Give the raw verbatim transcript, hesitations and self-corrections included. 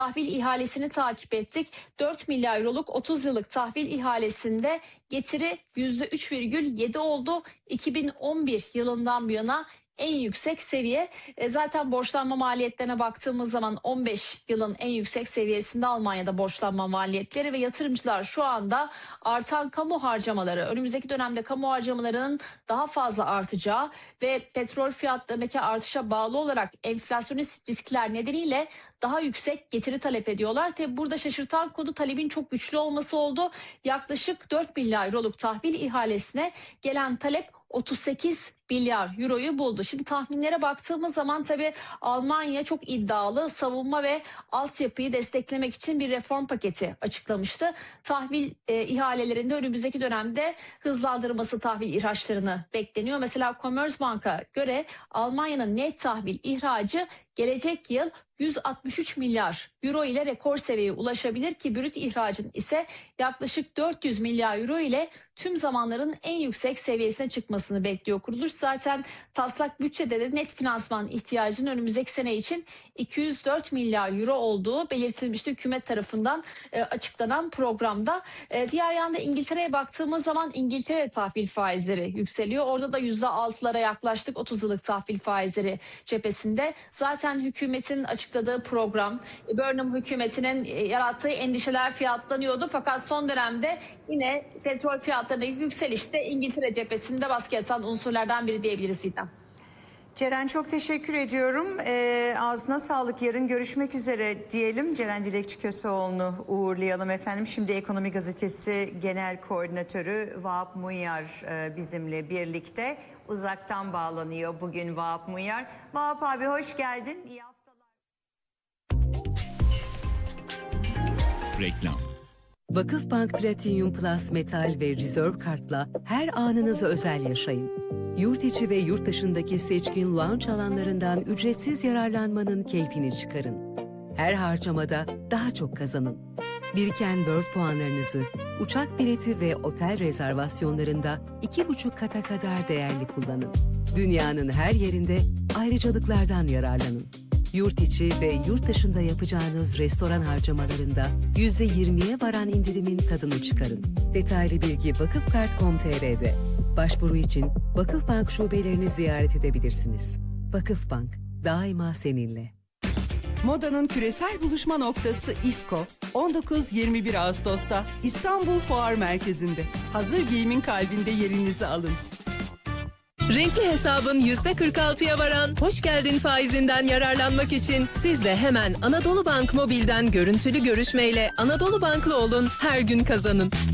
tahvil ihalesini takip ettik. dört milyar euroluk otuz yıllık tahvil ihalesinde getiri yüzde üç virgül yedi oldu. iki bin on bir yılından bu yana en yüksek seviye. E zaten borçlanma maliyetlerine baktığımız zaman on beş yılın en yüksek seviyesinde Almanya'da borçlanma maliyetleri ve yatırımcılar şu anda artan kamu harcamaları, önümüzdeki dönemde kamu harcamalarının daha fazla artacağı ve petrol fiyatlarındaki artışa bağlı olarak enflasyonist riskler nedeniyle daha yüksek getiri talep ediyorlar. Tabi burada şaşırtan konu talebin çok güçlü olması oldu. Yaklaşık dört milyar euroluk tahvil ihalesine gelen talep otuz sekiz milyar euroyu buldu. Şimdi tahminlere baktığımız zaman tabii Almanya çok iddialı savunma ve altyapıyı desteklemek için bir reform paketi açıklamıştı. Tahvil e, ihalelerinde önümüzdeki dönemde hızlandırması tahvil ihraçlarını bekleniyor. Mesela Commerzbank'a göre Almanya'nın net tahvil ihracı gelecek yıl yüz altmış üç milyar euro ile rekor seviyeye ulaşabilir ki brüt ihracın ise yaklaşık dört yüz milyar euro ile tüm zamanların en yüksek seviyesine çıkmasını bekliyor kuruluş. Zaten taslak bütçede de net finansman ihtiyacının önümüzdeki sene için iki yüz dört milyar euro olduğu belirtilmişti hükümet tarafından e, açıklanan programda. E, diğer yanda İngiltere'ye baktığımız zaman İngiltere tahvil faizleri yükseliyor. Orada da yüzde altılara yaklaştık otuz yıllık tahvil faizleri cephesinde. Zaten hükümetin açıkladığı program Burnham hükümetinin yarattığı endişeler fiyatlanıyordu. Fakat son dönemde yine petrol fiyatlarındaki yükselişte İngiltere cephesinde baskı yatan unsurlardan biri diyebiliriz Didem. Ceren çok teşekkür ediyorum. E, ağzına sağlık. Yarın görüşmek üzere diyelim. Ceren Dilekçi Köseoğlu'nu uğurlayalım efendim. Şimdi Ekonomi Gazetesi Genel Koordinatörü Vahap Munyar e, bizimle birlikte. Uzaktan bağlanıyor bugün Vahap Munyar. Vahap abi hoş geldin. İyi haftalar. Reklam. Vakıfbank Platinum Plus Metal ve Reserve Kart'la her anınızı özel yaşayın. Yurt içi ve yurt dışındaki seçkin lounge alanlarından ücretsiz yararlanmanın keyfini çıkarın. Her harcamada daha çok kazanın. Biriken World puanlarınızı uçak bileti ve otel rezervasyonlarında iki buçuk kata kadar değerli kullanın. Dünyanın her yerinde ayrıcalıklardan yararlanın. Yurt içi ve yurt dışında yapacağınız restoran harcamalarında yüzde yirmiye varan indirimin tadını çıkarın. Detaylı bilgi vakıfkart nokta com nokta tr'de. Başvuru için Vakıfbank şubelerini ziyaret edebilirsiniz. Vakıfbank, daima seninle. Modanın küresel buluşma noktası İFKO, on dokuz yirmi bir Ağustos'ta İstanbul Fuar Merkezi'nde. Hazır giyimin kalbinde yerinizi alın. Renkli hesabın yüzde kırk altıya varan hoş geldin faizinden yararlanmak için siz de hemen Anadolu Bank Mobil'den görüntülü görüşmeyle Anadolu Banklı olun, her gün kazanın.